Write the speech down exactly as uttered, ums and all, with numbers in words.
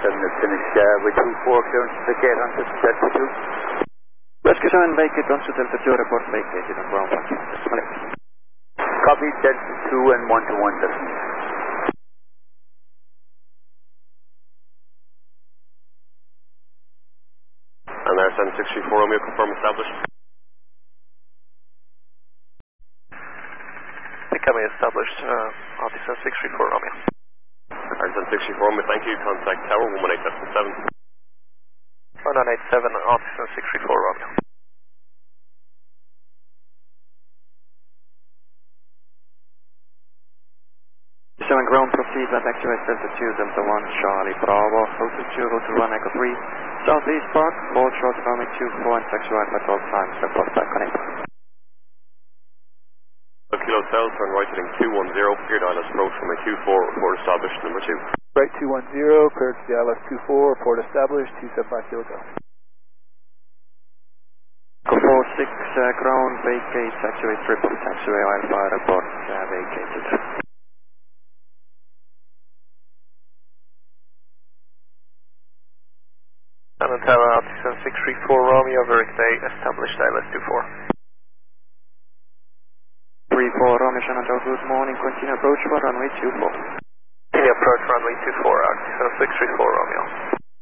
seven is finished uh, with two four clearance to vacate onto Delta two. Rescue seven vacate onto Delta two, report vacated on ground one. Copy Delta two and one to one Delta. And there, seven six three four Romeo, confirm established. Becoming established, uh, Arctic seven six three four Romeo. seven six three four Romeo, thank you. Contact tower one one eight seven seven. one nine eight seven, Arctic seven six three four Romeo. seven ground, proceed, let activate Delta two, Delta one, Charlie Bravo, Hotel two, Hotel one, Echo three, Southeast Park, board short runway two four, and taxi right at all times, report back connect. Kilo Hotel, turn right heading two one zero, clear dial as approach from a two four, report established, number two. Right two one zero, clear to the I L S two four, report established, two seven five Kilo Hotel. Echo four six, uh, ground, vacate, activate triple, taxiway Alpha, report uh, vacated. San Tower, Arctic seven six three four Romeo, Veric Day, established I L S two four. three four Romeo, Shenandoah, good morning, continue approach for runway two four. Continue approach runway two four, Arctic seven six three four Romeo.